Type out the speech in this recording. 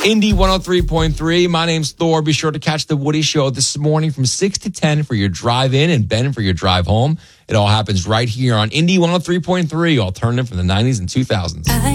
Indy 103.3. My name's Thor. Be sure to catch the Woody Show this morning from 6 to 10 for your drive in and Ben for your drive home. It all happens right here on Indy 103.3, alternative from the 90s and 2000s.